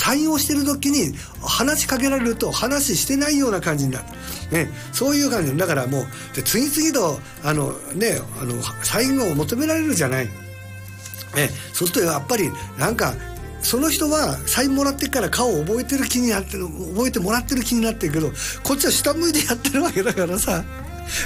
サインをしてる時に話しかけられると話してないような感じになる、ね、そういう感じだからもうで次々とサインを求められるじゃない、そうするとやっぱりなんかその人はサインもらってから顔を覚えてもらってる気になってるけど、こっちは下向いてやってるわけだからさ